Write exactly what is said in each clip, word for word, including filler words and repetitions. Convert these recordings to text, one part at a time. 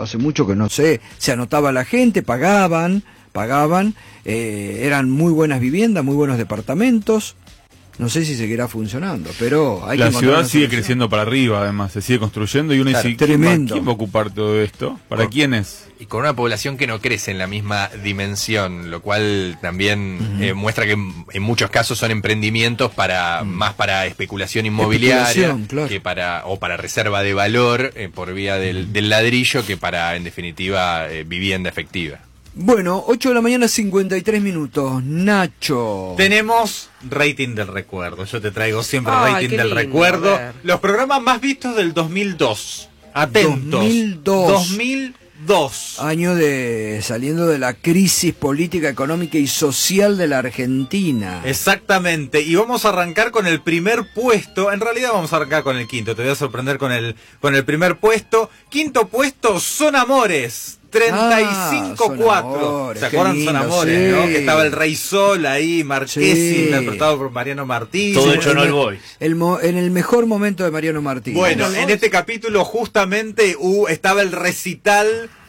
hace mucho que no sé, se anotaba la gente, pagaban, pagaban, eh, eran muy buenas viviendas, muy buenos departamentos. No sé si seguirá funcionando, pero hay la que ciudad sigue solución. creciendo para arriba, además, se sigue construyendo y uno Claro, dice, ¿quién va, tremendo. ¿quién va a ocupar todo esto? ¿Para Con- quién es? Y con una población que no crece en la misma dimensión, lo cual también Ujú. eh, muestra que en, en muchos casos son emprendimientos para más para especulación inmobiliaria Especulación, claro. que para o para reserva de valor eh, por vía del, del ladrillo que para en definitiva eh, vivienda efectiva. Bueno, ocho de la mañana, cincuenta y tres minutos. Nacho. Tenemos rating del recuerdo. Yo te traigo siempre Ay, rating qué del lindo, recuerdo. a ver. Los programas más vistos del dos mil dos. Atentos. dos mil dos. dos mil dos. Año de saliendo de la crisis política, económica y social de la Argentina. Exactamente. Y vamos a arrancar con el primer puesto. En realidad vamos a arrancar con el quinto. Te voy a sorprender con el, con el primer puesto. Quinto puesto, Son Amores. treinta y cinco Ah, cuatro. Son Amores, ¿Se qué acuerdan lindo, Son Amores, sí. no? Que estaba el Rey Sol ahí, Marquesi, Sí. interpretado por Mariano Martínez. Todo Sí, hecho en el- All Boys. el mo- en el mejor momento de Mariano Martínez. Bueno, en este capítulo justamente uh, estaba el recital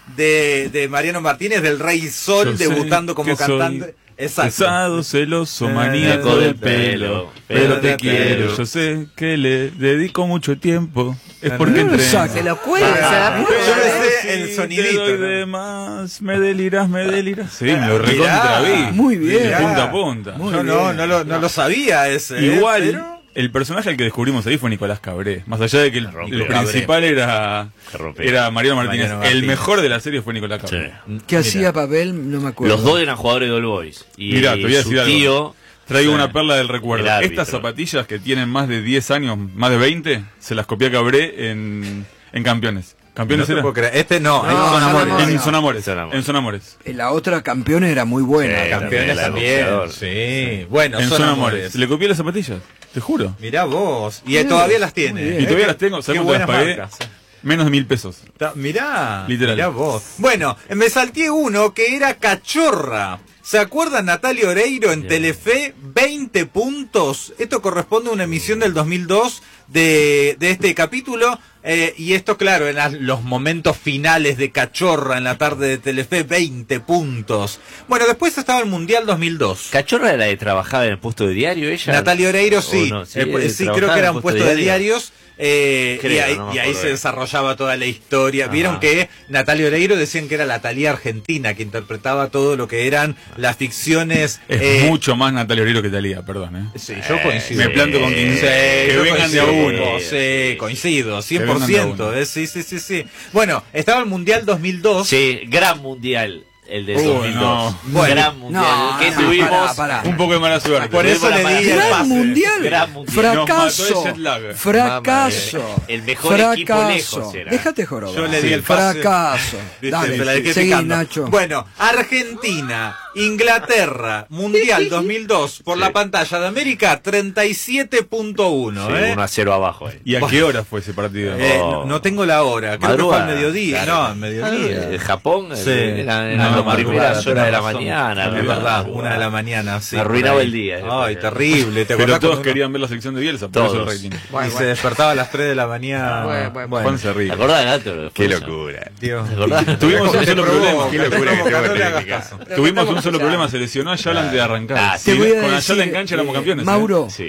de, de Mariano Martínez del Rey Sol, Yo sé debutando como que soy cantante. Exacto. Pesado, celoso, Eh, maníaco del del pelo, pero te quiero. Yo sé que le dedico mucho tiempo. Es porque No lo entre. saques. Se lo cuelga, se la Yo cuelga. me sé el Si sonidito, te doy ¿no? de más, me delirás, me delirás. Sí, me lo Mirá. recontra vi. Muy bien. De punta a punta. Muy Yo no, bien. no lo, no lo sabía ese. ¿eh? Igual, Pero- el personaje al que descubrimos ahí fue Nicolás Cabré. Más allá de que el, rompió. el principal era, Se rompió. era Mariano Martínez. Mariano El Martínez. mejor de la serie fue Nicolás Cabré. ¿Qué hacía papel? No me acuerdo. Los dos eran jugadores de All Boys. Y Mirá, te voy a su decir algo. tío. Traigo Sí. una perla del recuerdo. El árbitro. Estas zapatillas que tienen más de diez años, más de veinte, se las copié a Cabré en, en Campeones. No ¿Campeones te era? puedo creer. Este no, No, en Son Son Amores. Amores. En Son Amores. Son Amores. En Son Amores. Eh, La otra campeón era muy buena. Sí, Campeones la también. boxeador. Sí. Bueno, En Son, Son Amores. Amores. Le copié las zapatillas, te juro. Mirá vos. Y eh, Bien. todavía las tiene. Muy bien. Y todavía ¿eh? las tengo, Qué ¿sabes cuánto las buenas pagué? marcas. Menos de mil pesos. Ta- Mirá, Literal. mirá vos. Bueno, me salté uno que era Cachorra. ¿Se acuerdan Natalia Oreiro en Bien. Telefe? veinte puntos. Esto corresponde a una emisión del dos mil dos de, de este capítulo. Eh, y esto, claro, en las- los momentos finales de Cachorra en la tarde de Telefe, veinte puntos. Bueno, después estaba el Mundial dos mil dos. ¿Cachorra era la de trabajaba en el puesto de diario ella? Natalia Oreiro, sí. ¿O no? Sí, Eh, pues, sí, trabajaba creo que en era el un puesto puesto de de diario. diarios. eh, Creo, y ahí, no me y ahí acuerdo se bien. desarrollaba toda la historia. Ajá. Vieron que Natalia Oreiro decían que era la Thalía argentina, que interpretaba todo lo que eran las ficciones. Es eh, mucho más Natalia Oreiro que Talía, perdón, ¿eh? Sí, yo coincido. Me planto con quien Sí, que yo vengan de a coincido uno. con vos, Sí, coincido, cien Que por vengan de a ciento. uno. eh, Sí, sí, sí, sí. Bueno, estaba el Mundial dos mil dos. Sí, gran mundial. El del Uy, dos mil dos. no. Bueno. Gran mundial. No, que no, tuvimos. pará, pará. Un poco de mala suerte. Por eso le di el Gran pase. mundial. Gran mundial. Fracaso. Nos mató el jet lag. Fracaso. El mejor equipo Fracaso. lejos era. Déjate jorobar. Yo le di Sí. el pase. Fracaso. Viste, Dale, te la dejé seguí, picando. Nacho. Bueno, Argentina, Inglaterra, Mundial dos mil dos, por Sí. la pantalla de América, treinta y siete punto uno. Sí, ¿eh? uno a cero abajo. Eh. ¿Y a qué hora fue ese partido? Eh, Oh. no, no tengo la hora, creo que fue Madrugada. al mediodía. Claro. No, al mediodía. Eh, Japón Sí. eh, eran, eran No, las madrugada, primeras tenés horas de la razón. mañana. Es verdad, una de la mañana, sí. Me arruinaba por ahí. el día, Ay, después. terrible. ¿Te Pero acordás todos cuando uno- querían ver la sección de Bielsa, por eso el Todos. rating. y se despertaba a las tres de la mañana. Bueno, bueno, Bueno, Juan se ríe. ¿Te acordás de Gato? Qué locura. Dios. ¿Te acordás? Tuvimos un Te solo provoca, problema. Qué te locura que provoca, tengo no le en hagas mi casa. caso. Tuvimos un solo problema, se lesionó Ayala antes de arrancar. Ah, Si Te voy a con decir, Ayala en cancha éramos eh, campeones. ¿eh? Mauro, Sí.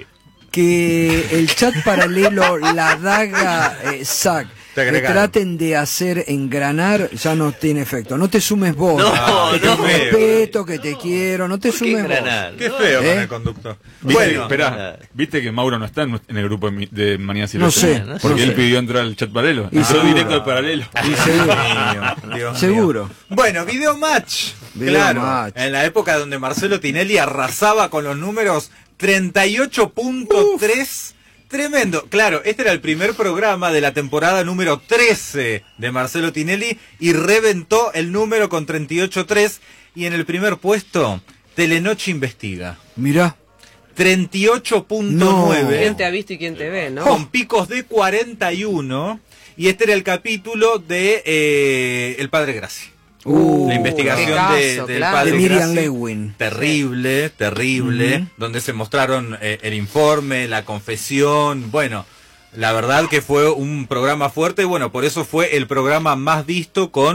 que el chat paralelo, la daga, eh, Zac, Te que agregaron. traten de hacer engranar, ya no tiene efecto. No te sumes vos. No, que te no. respeto, que te quiero, no te ¿Por qué sumes vos. engranar? Qué feo ¿Eh? con el conductor. ¿Viste, Bueno, esperá, ¿viste que Mauro no está en, en el grupo de, mi- de Manía No Silvestre? sé, no Porque no él sé. pidió entrar al chat paralelo. Y Entró seguro. directo al paralelo. Y seguro. Dios mío. Seguro. Bueno, video match. Video claro. match. En la época donde Marcelo Tinelli arrasaba con los números treinta y ocho punto tres. Tremendo. Claro, este era el primer programa de la temporada número trece de Marcelo Tinelli y reventó el número con treinta y ocho punto tres. Y en el primer puesto, Telenoche Investiga. Mirá. treinta y ocho punto nueve. ¿Quién ¿Quién te ha visto y quién te ve, no? Con picos de cuarenta y uno. Y este era el capítulo de eh, El Padre Gracia. Uh, La investigación qué caso, de, del claro. Padre de Miriam Graci. Lewin. Terrible, terrible. Ujú. Donde se mostraron eh, el informe, la confesión. Bueno, la verdad que fue un programa fuerte. Bueno, por eso fue el programa más visto con